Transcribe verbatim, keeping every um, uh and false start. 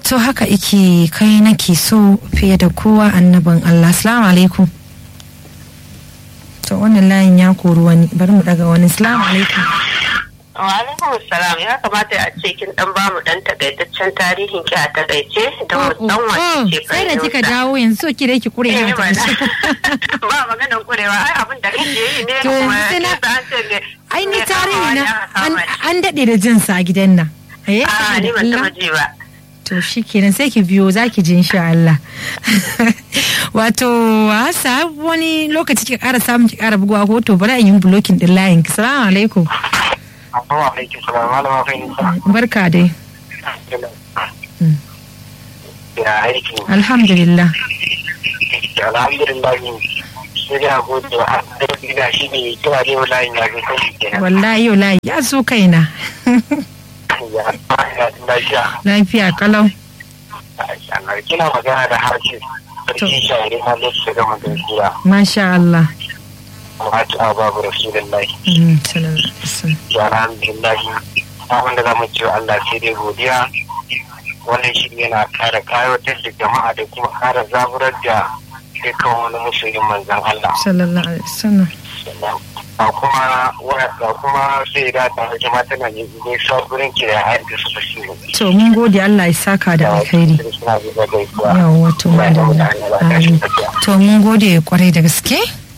to haka ike kai nake so fiye da kowa annabin Allah. Assalamu alaikum. To wannan layin ya kori wani, bari mu daga wani. Assalamu alaikum. Wa alaikum salam. Ya kamata a ce kin dan ba mu dan takaitaccen tarihin ki a takaice don mu dan wace ce. Sai da kika dawo yanzu so ki dai ki kure ni. Ba maganar kurewa, ai abin da kake yi ne kuma ai ni tarihi na an dade da jin sa a gidan nan. Eh? Ah, ni ban taba ji ba. To shi kenan sai ki biyo za ki ji insha Allah. Wato hasa wani lokaci ki kara samun ki kara bugawa ko to bari in yi blocking din layin ki. Assalamu alaikum. Assalamu alaikum. Malama Faisal. Barka dai. Ya aiki. Alhamdulillah. Alhamdulillah. Sai da gode wa Allah da shi ne kira da layin ya zo kai kenan. Wallahi yau layi ya zo kaina. Lafiya kalau. Kina magana da harshe sarki shahari na lokacin da magana. Masha Allah. Wato babu rasulullahi. Ya alhamdulillah. Abin da zamu ce Allah sai dai godiya. Wannan shi yana kara kayatar da jama'a da kuma kara zaburar da dukkan wani musulmin manzon Allah. Sallallahu alaihi wasallam. A kuma ga kuma sai da ta jama'a tana yin gaisuwa gurin ki da hayar da suka shi. To mun gode Allah ya saka da alkhairi. Yawwa to madalla. To mun gode kwarai da gaske.